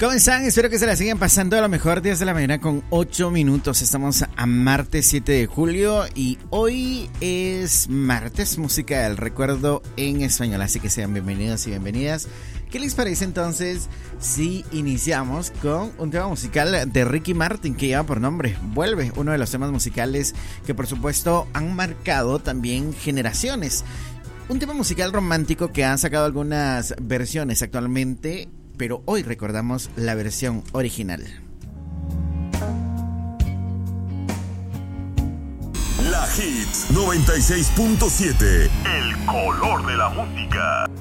¿Cómo están? Espero que se la sigan pasando a lo mejor 10 de la mañana con 8 minutos. Estamos a martes 7 de julio y hoy es martes música del recuerdo en español. Así que sean bienvenidos y bienvenidas. ¿Qué les parece entonces si iniciamos con un tema musical de Ricky Martin que lleva por nombre Vuelve? Uno de los temas musicales que por supuesto han marcado también generaciones. Un tema musical romántico que han sacado algunas versiones actualmente, pero hoy recordamos la versión original. La Hits 96.7, el color de la música.